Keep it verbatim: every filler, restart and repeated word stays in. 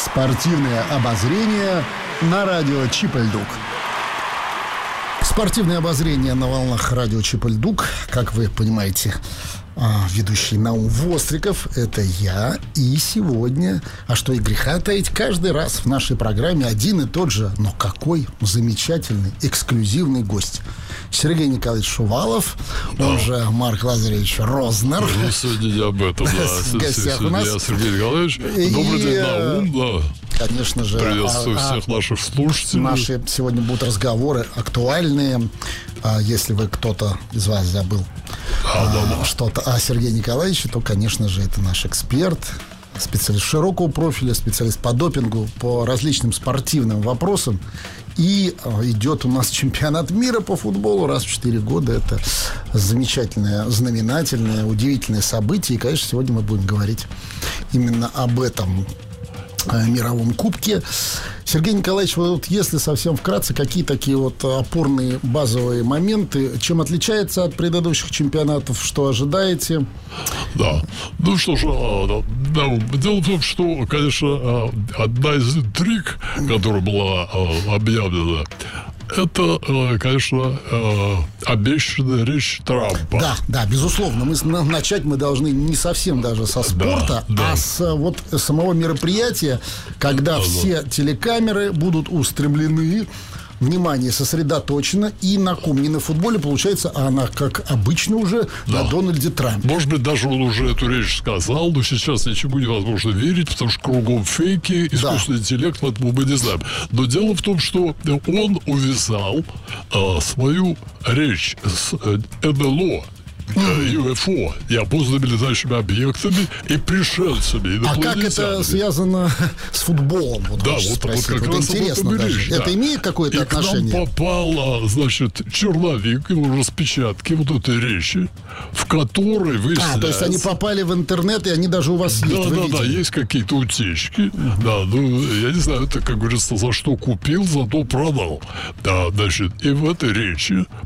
Спортивное обозрение на радио Чип-Ль-Дук. Спортивное обозрение на волнах радио Чип-Ль-Дук. Как вы понимаете, ведущий Наум Востриков — это я. И сегодня, а что и греха таить, каждый раз в нашей программе один и тот же, но какой замечательный, эксклюзивный гость. Сергей Николаевич Шувалов, да. Он же Марк Лазаревич Рознер. Ну, сегодня не об этом, да. В гостях у нас. Я Сергей Николаевич. Добрый и, день, Наум, да. Конечно же. Приветствую а, всех наших слушателей. Наши сегодня будут разговоры актуальные. А, если вы кто-то из вас забыл а, да, да. что-то о Сергее Николаевиче, то, конечно же, это наш эксперт, специалист широкого профиля, специалист по допингу, по различным спортивным вопросам. И идет у нас чемпионат мира по футболу раз в четыре года. Это замечательное, знаменательное, удивительное событие. И, конечно, сегодня мы будем говорить именно об этом мировом кубке. Сергей Николаевич, вот если совсем вкратце, какие такие вот опорные базовые моменты, чем отличается от предыдущих чемпионатов, что ожидаете? Да, ну что ж, да, дело в том, что, конечно, одна из интриг, которая была объявлена, это, конечно, обещанная речь Трампа. Да, да, безусловно. Мы начать мы должны не совсем даже со спорта, да, да. а с вот самого мероприятия, когда да, все да. телекамеры будут устремлены, внимание сосредоточено и на ком? Не на футболе, получается, а она, как обычно, уже да. на Дональде Трампе. Может быть, даже он уже эту речь сказал, но сейчас ничему невозможно верить, потому что кругом фейки, искусственный да. интеллект, поэтому мы не знаем. Но дело в том, что он увязал а, свою речь с эн эл о, ю эф о, неопознанными летающими объектами и пришельцами. А как это связано с футболом? Вот да, вот, вот как вот раз интересно даже. Речь, да. Это имеет какое-то и отношение? И к нам попал, значит, черновик его распечатки вот этой речи, в которой выясняется... А, то есть они попали в интернет, и они даже у вас есть, да, вы да, видели? Да, есть какие-то утечки. Uh-huh. Да, ну, я не знаю, это, как говорится, за что купил, зато продал. Да, значит, и в этой речи